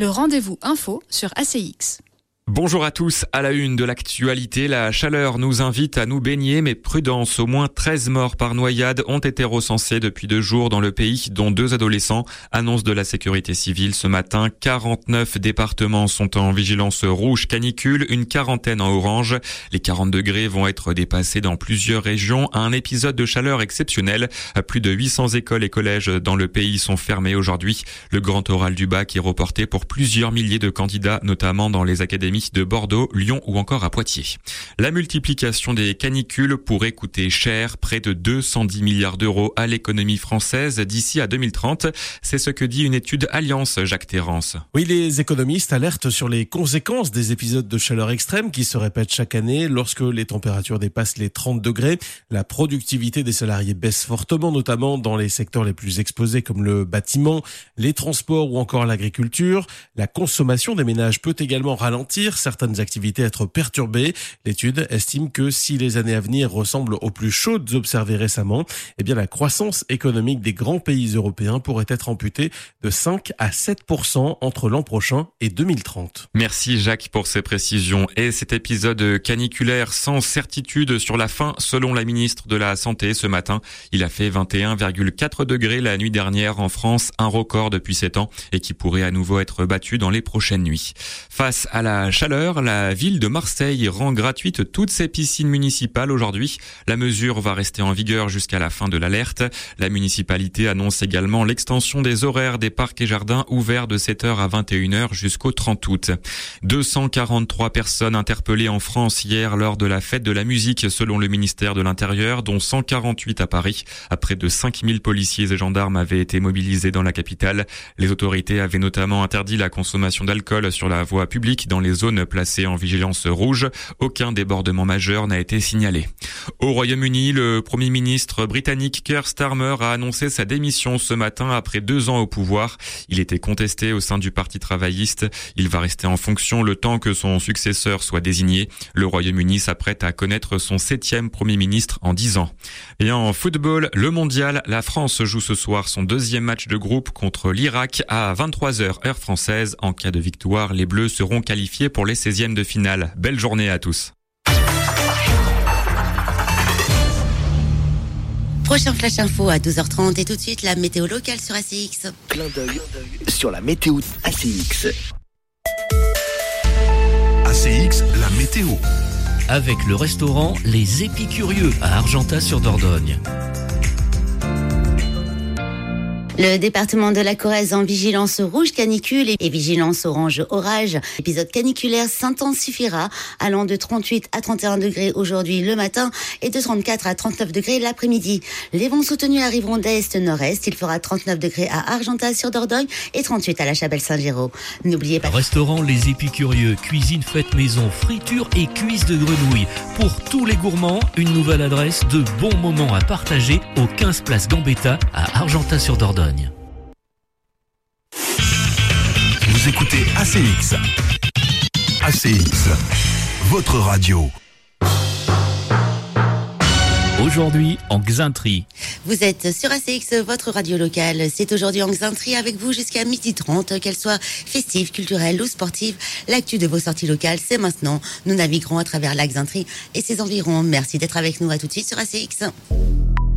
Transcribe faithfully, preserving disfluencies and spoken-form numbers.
Le rendez-vous info sur A C X. Bonjour à tous, à la une de l'actualité, la chaleur nous invite à nous baigner, mais prudence, au moins treize morts par noyade ont été recensés depuis deux jours dans le pays, dont deux adolescents. Annonce de la sécurité civile ce matin, quarante-neuf départements sont en vigilance rouge canicule, une quarantaine en orange. Les quarante degrés vont être dépassés dans plusieurs régions. Un épisode de chaleur exceptionnel. Plus de huit cents écoles et collèges dans le pays sont fermés aujourd'hui. Le grand oral du bac est reporté pour plusieurs milliers de candidats, notamment dans les académies de Bordeaux, Lyon ou encore à Poitiers. La multiplication des canicules pourrait coûter cher, près de deux cent dix milliards d'euros à l'économie française d'ici à deux mille trente. C'est ce que dit une étude Alliance, Jacques Terrance. Oui, les économistes alertent sur les conséquences des épisodes de chaleur extrême qui se répètent chaque année. Lorsque les températures dépassent les trente degrés, la productivité des salariés baisse fortement, notamment dans les secteurs les plus exposés comme le bâtiment, les transports ou encore l'agriculture. La consommation des ménages peut également ralentir, certaines activités être perturbées. L'étude estime que si les années à venir ressemblent aux plus chaudes observées récemment, eh bien la croissance économique des grands pays européens pourrait être amputée de cinq à sept pour cent entre l'an prochain et deux mille trente. Merci Jacques pour ces précisions. Et cet épisode caniculaire sans certitude sur la fin, selon la ministre de la Santé ce matin, il a fait vingt et un virgule quatre degrés la nuit dernière en France, un record depuis sept ans et qui pourrait à nouveau être battu dans les prochaines nuits. Face à la chaleur, la ville de Marseille rend gratuite toutes ses piscines municipales aujourd'hui. La mesure va rester en vigueur jusqu'à la fin de l'alerte. La municipalité annonce également l'extension des horaires des parcs et jardins ouverts de sept heures à vingt et une heures jusqu'au trente août. deux cent quarante-trois personnes interpellées en France hier lors de la fête de la musique selon le ministère de l'Intérieur, dont cent quarante-huit à Paris. Près de cinq mille policiers et gendarmes avaient été mobilisés dans la capitale. Les autorités avaient notamment interdit la consommation d'alcool sur la voie publique dans les zones placées en vigilance rouge. Aucun débordement majeur n'a été signalé. Au Royaume-Uni, le Premier ministre britannique Keir Starmer a annoncé sa démission ce matin après deux ans au pouvoir. Il était contesté au sein du Parti travailliste. Il va rester en fonction le temps que son successeur soit désigné. Le Royaume-Uni s'apprête à connaître son septième Premier ministre en dix ans. Et en football, le mondial, la France joue ce soir son deuxième match de groupe contre l'Irak à vingt-trois heures heure française. En cas de victoire, les Bleus seront qualifiés pour les seizièmes de finale. Belle journée à tous. Prochain Flash Info à douze heures trente et tout de suite la météo locale sur A C X. Clin d'œil sur la météo A C X. A C X, la météo. Avec le restaurant Les Épicurieux à Argentat-sur-Dordogne. Le département de la Corrèze en vigilance rouge canicule et vigilance orange orage. L'épisode caniculaire s'intensifiera, allant de trente-huit à trente et un degrés aujourd'hui le matin et de trente-quatre à trente-neuf degrés l'après-midi. Les vents soutenus arriveront d'est-nord-est. Il fera trente-neuf degrés à Argentat-sur-Dordogne et trente-huit à la Chabelle-Saint-Géraud. N'oubliez pas. Restaurant Les Épicurieux, cuisine faite maison, friture et cuisse de grenouille. Pour tous les gourmands, une nouvelle adresse de bons moments à partager au quinze place Gambetta à Argentat-sur-Dordogne. Vous écoutez A C X. A C X, votre radio. Aujourd'hui, en Xaintrie. Vous êtes sur A C X, votre radio locale. C'est aujourd'hui en Xaintrie avec vous jusqu'à midi trente, qu'elle soit festive, culturelle ou sportive. L'actu de vos sorties locales, c'est maintenant. Nous naviguerons à travers la Xaintrie et ses environs. Merci d'être avec nous. À tout de suite sur A C X.